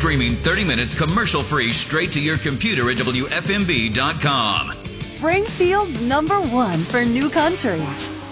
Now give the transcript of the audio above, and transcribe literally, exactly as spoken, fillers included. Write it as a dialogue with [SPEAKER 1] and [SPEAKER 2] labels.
[SPEAKER 1] Streaming thirty minutes commercial-free straight to your computer at W F M B dot com.
[SPEAKER 2] Springfield's number one for new country.